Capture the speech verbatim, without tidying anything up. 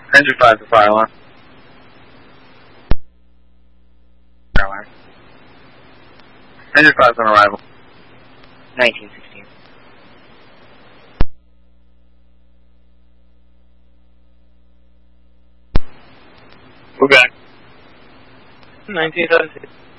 Engine five to fire alarm. Fire alarm. Engine five on arrival. nineteen sixteen. We're back. nineteen seventeen.